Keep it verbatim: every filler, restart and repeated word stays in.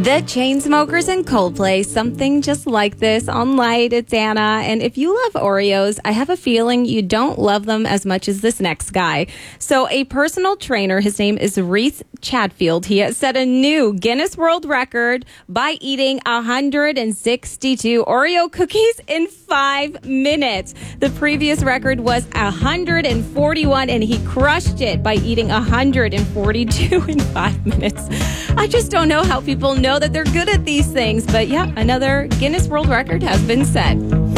The Chainsmokers and Coldplay, something just like this on Light. It's Anna. And if you love Oreos, I have a feeling you don't love them as much as this next guy. So a personal trainer, his name is Reese Chatfield. He has set a new Guinness World Record by eating one hundred sixty-two Oreo cookies in five minutes. The previous record was one hundred forty-one, and he crushed it by eating one hundred forty-two in five minutes. I just don't know how people know that they're good at these things. But yeah, another Guinness World Record has been set.